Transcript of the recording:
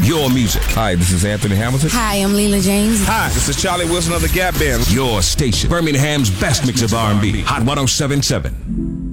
Your music. Hi, this is Anthony Hamilton. Hi, I'm Leela James. Hi, this is Charlie Wilson of the Gap Band. Your station. Birmingham's best mix of R&B. Hot 107.7.